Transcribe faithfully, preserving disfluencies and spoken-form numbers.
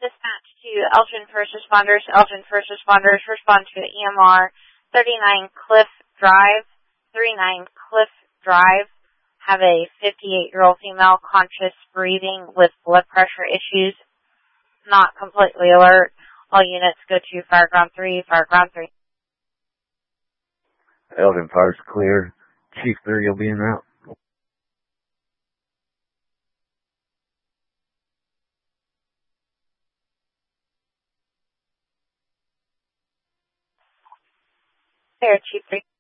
Dispatch to Elgin First Responders. Elgin First Responders respond to E M R thirty-nine Cliff Drive. thirty-nine Cliff Drive. Have a fifty-eight-year-old female conscious breathing with blood pressure issues. Not completely alert. All units go to Fireground three. Fireground three. Elgin Fire's clear. Chief three will be en route. There, Chief three.